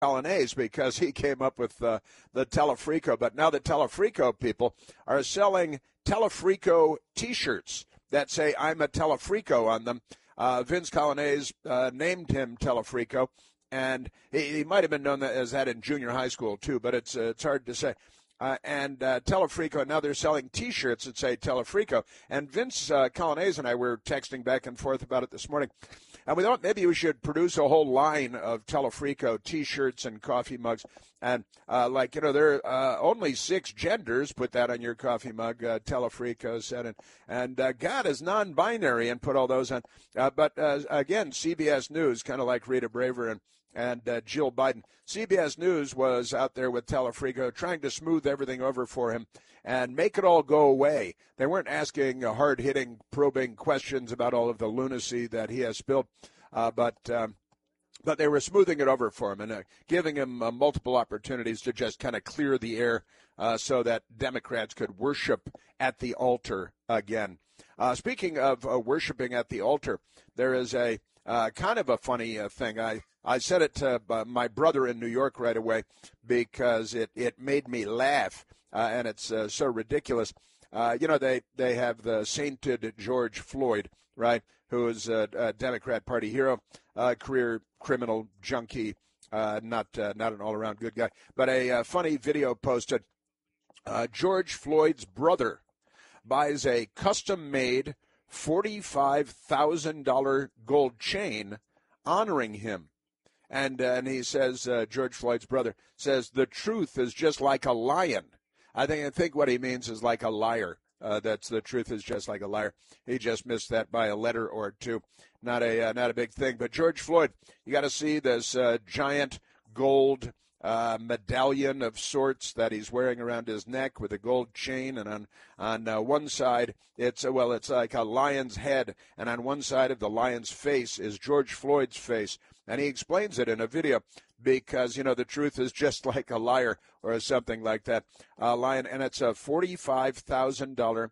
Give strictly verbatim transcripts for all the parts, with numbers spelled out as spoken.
Colonnese because he came up with uh, the Telefrico. But now the Telefrico people are selling Telefrico T-shirts that say "I'm a Telefrico" on them. Uh, Vince Colonnese uh, named him Telefrico, and he, he might have been known as that in junior high school too, but it's uh, it's hard to say. Uh, and uh, Telefrico, now they're selling T-shirts that say Telefrico. And Vince uh, Colonnese and I were texting back and forth about it this morning. And we thought maybe we should produce a whole line of Telefrico T-shirts and coffee mugs. And, uh, like, you know, there are uh, only six genders. Put that on your coffee mug, uh, Telefrico said. And, and uh, God is non-binary, and put all those on. Uh, but, uh, again, C B S News, kind of like Rita Braver and and uh, Jill Biden. C B S News was out there with Telefrico trying to smooth everything over for him and make it all go away. They weren't asking uh, hard-hitting, probing questions about all of the lunacy that he has spilled, uh, but um, but they were smoothing it over for him and uh, giving him uh, multiple opportunities to just kind of clear the air uh, so that Democrats could worship at the altar again. Uh, speaking of uh, worshiping at the altar, there is a uh, kind of a funny uh, thing. I I said it to uh, my brother in New York right away because it, it made me laugh, uh, and it's uh, so ridiculous. Uh, you know, they, they have the sainted George Floyd, right, who is a, a Democrat Party hero, uh, career criminal junkie, uh, not uh, not an all-around good guy. But a uh, funny video posted, uh, George Floyd's brother buys a custom-made forty-five thousand dollars gold chain honoring him. And, uh, and he says, uh, George Floyd's brother says, the truth is just like a lion. I think I think what he means is like a liar. Uh, that's the truth is just like a liar. He just missed that by a letter or two. Not a uh, not a big thing. But George Floyd, you got to see this uh, giant gold uh, medallion of sorts that he's wearing around his neck with a gold chain, and on on uh, one side it's uh, well, it's like a lion's head, and on one side of the lion's face is George Floyd's face. And he explains it in a video because, you know, the truth is just like a liar or something like that. Uh, lion, and it's a forty-five thousand dollars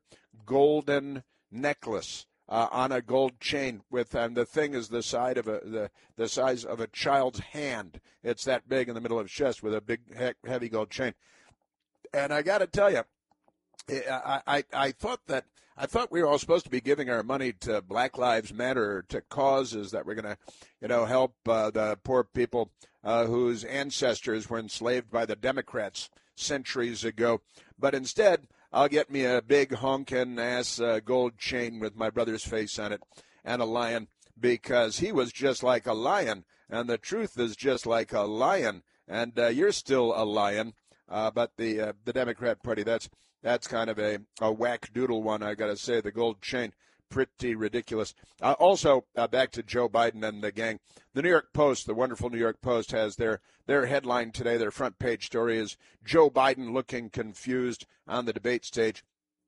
golden necklace uh, on a gold chain with, and the thing is the side of a the the size of a child's hand. It's that big in the middle of his chest with a big heavy gold chain. And I got to tell you, I, I I thought that. I thought we were all supposed to be giving our money to Black Lives Matter, to causes that were going to, you know, help uh, the poor people uh, whose ancestors were enslaved by the Democrats centuries ago. But instead, I'll get me a big honkin' ass uh, gold chain with my brother's face on it and a lion, because he was just like a lion, and the truth is just like a lion, and uh, you're still a lion. Uh, but the uh, the Democrat Party, that's that's kind of a, a whack-doodle one, I got to say. The gold chain, pretty ridiculous. Uh, also, uh, back to Joe Biden and the gang. The New York Post, the wonderful New York Post, has their, their headline today. Their front page story is Joe Biden looking confused on the debate stage.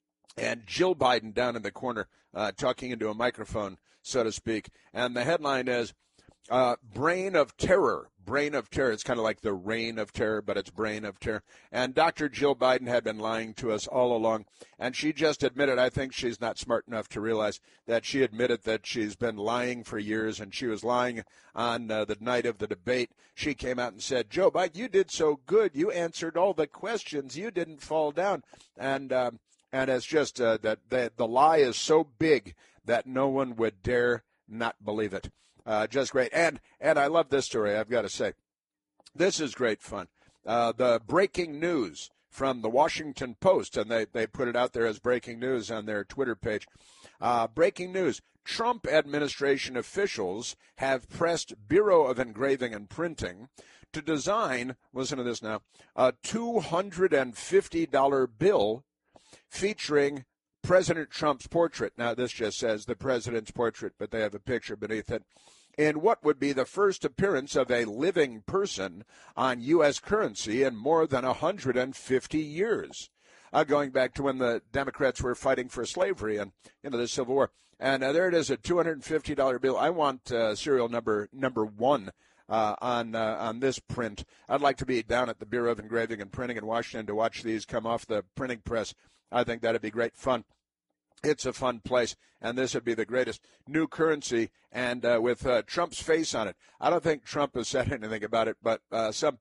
And Jill Biden down in the corner uh, talking into a microphone, so to speak. And the headline is, Uh, brain of terror, brain of terror. It's kind of like the reign of terror, but it's brain of terror. And Doctor Jill Biden had been lying to us all along, and she just admitted, I think she's not smart enough to realize that she admitted that she's been lying for years, and she was lying on uh, the night of the debate. She came out and said, Joe Biden, you did so good. You answered all the questions. You didn't fall down. And um, and it's just uh, that the, the lie is so big that no one would dare not believe it. Uh, just great. And and I love this story, I've got to say. This is great fun. Uh, the breaking news from the Washington Post, and they, they put it out there as breaking news on their Twitter page. Uh, breaking news. Trump administration officials have pressed Bureau of Engraving and Printing to design, listen to this now, a two hundred fifty dollars bill featuring President Trump's portrait. Now, this just says the president's portrait, but they have a picture beneath it. In what would be the first appearance of a living person on U S currency in more than one hundred fifty years, uh, going back to when the Democrats were fighting for slavery and, you know, the Civil War. And uh, there it is, a two hundred fifty dollars bill. I want uh, serial number number one uh, on uh, on this print. I'd like to be down at the Bureau of Engraving and Printing in Washington to watch these come off the printing press. I think that'd be great fun. It's a fun place, and this would be the greatest new currency, and uh, with uh, Trump's face on it. I don't think Trump has said anything about it, but uh, some